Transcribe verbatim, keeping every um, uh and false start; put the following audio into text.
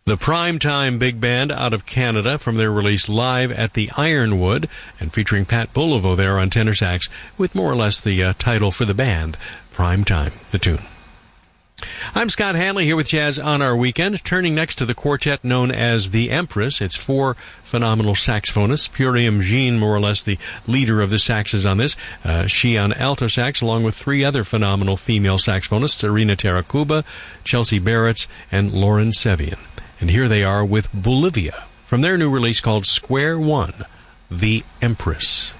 The Primetime Big Band out of Canada from their release Live at the Ironwood, and featuring Pat Bolivo there on tenor sax with more or less the uh, title for the band, Primetime, the tune. I'm Scott Hanley here with Jazz on Our Weekend, turning next to the quartet known as the Empress. It's four phenomenal saxophonists. Purium Jean, more or less the leader of the saxes on this. Uh, she on alto sax, along with three other phenomenal female saxophonists, Irina Tarakuba, Chelsea Barretts, and Lauren Sevian. And here they are with Bolivia, from their new release called Square One, the Empress.